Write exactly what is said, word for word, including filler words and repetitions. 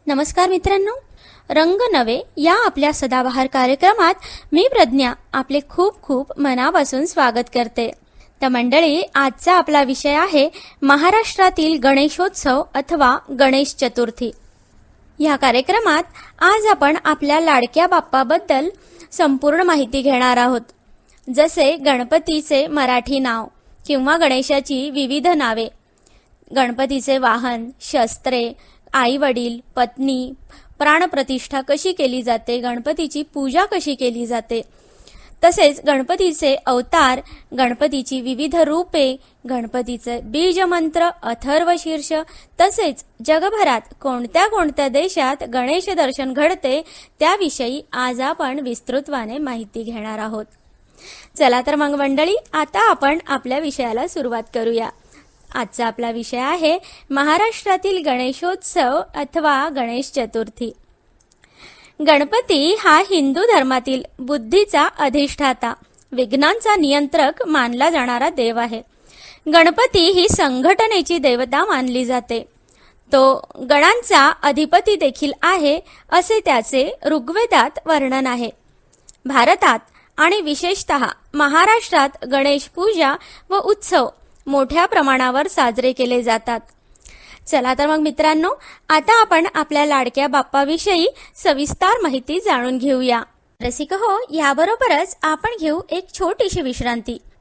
नमस्कार मित्रांनो, रंग नवे या आपल्या सदाबहार कार्यक्रमात मी प्रज्ञा आपले खूप खूप मनापासून स्वागत करते। तर मंडळी, आजचा आपला विषय आहे महाराष्ट्रातील गणेशोत्सव अथवा गणेश चतुर्थी। या कार्यक्रमात आज आपण आपल्या लाडक्या बाप्पाबद्दल संपूर्ण माहिती घेणार आहोत, जसे गणपतीचे मराठी नाव किंवा गणेशाची विविध नावे, गणपतीचे वाहन, शस्त्रे, आई वडील, पत्नी, प्राणप्रतिष्ठा कशी केली जाते, गणपतीची पूजा कशी केली जाते, तसेच गणपतीचे अवतार, गणपतीची विविध रूपे, गणपतीचे बीजमंत्र, अथर्वशीर्ष, तसेच जगभरात कोणत्या कोणत्या देशात गणेश दर्शन घडते त्याविषयी आज आपण विस्तृतपणे माहिती घेणार आहोत। चला तर मग मंडळी, आता आपण आपल्या विषयाला सुरुवात करूया। आजचा आपला विषय आहे महाराष्ट्रातील गणेशोत्सव अथवा गणेश चतुर्थी। गणपती हा हिंदू धर्मातील बुद्धीचा अधिष्ठाता, विघ्नांचा नियंत्रक मानला जाणारा देव आहे। गणपती ही संघटनेची देवता मानली जाते। तो गणांचा अधिपती देखील आहे असे त्याचे ऋग्वेदात वर्णन आहे। भारतात आणि विशेषतः महाराष्ट्रात गणेश पूजा व उत्सव मोठ्या प्रमाणावर साजरे केले जातात। चला तर मग मित्रांनो, आता आपण आपल्या लाडक्या बाप्पाविषयी सविस्तर माहिती जाणून घेऊया। रसिक हो, याबरोबरच आपण घेऊ एक छोटीशी विश्रांती।